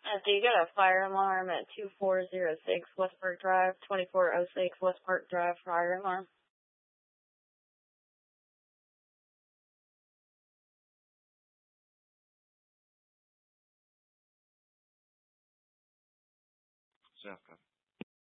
Do you get a fire alarm at 2406 West Park Drive, 2406 West Park Drive, fire alarm? Staff copy.